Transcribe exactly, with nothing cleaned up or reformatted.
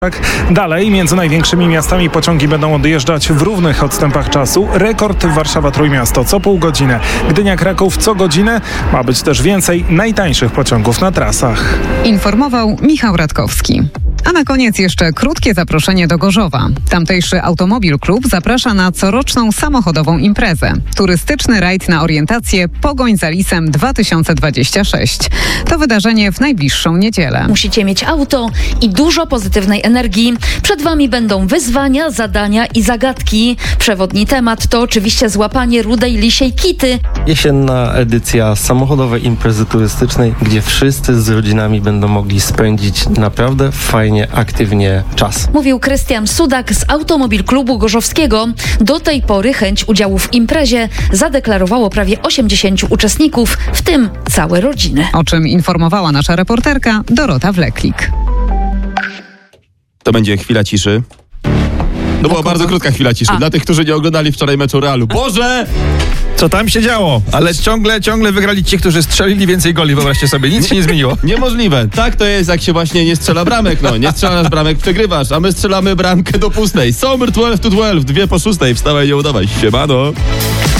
Tak, dalej między największymi miastami pociągi będą odjeżdżać w równych odstępach czasu. Rekord Warszawa-Trójmiasto co pół godziny. Gdynia-Kraków co godzinę. Ma być też więcej najtańszych pociągów na trasach. Informował Michał Radkowski. A na koniec jeszcze krótkie zaproszenie do Gorzowa. Tamtejszy Automobil Klub zaprasza na coroczną samochodową imprezę. Turystyczny rajd na orientację Pogoń za Lisem dwa tysiące dwadzieścia sześć. To wydarzenie w najbliższą niedzielę. Musicie mieć auto i dużo pozytywnej energii. Przed Wami będą wyzwania, zadania i zagadki. Przewodni temat to oczywiście złapanie rudej lisiej kity. Jesienna edycja samochodowej imprezy turystycznej, gdzie wszyscy z rodzinami będą mogli spędzić naprawdę fajnie, aktywnie czas. Mówił Krystian Sudak z Automobil Klubu Gorzowskiego. Do tej pory chęć udziału w imprezie zadeklarowało prawie osiemdziesięciu uczestników, w tym całe rodziny. O czym informowała nasza reporterka Dorota Wleklik. To będzie chwila ciszy. To była bardzo krótka chwila ciszy. A. Dla tych, którzy nie oglądali wczoraj meczu Realu. Boże! Co tam się działo? Ale ciągle, ciągle wygrali ci, którzy strzelili więcej goli, wyobraźcie sobie. Nic się nie zmieniło. Niemożliwe. Tak to jest, jak się właśnie nie strzela bramek. No, nie strzelasz bramek, przegrywasz, a my strzelamy bramkę do pustej. Summer dwanaście to dwanaście, dwie po szóstej. Wstawaj, nie udawaj. Siemano.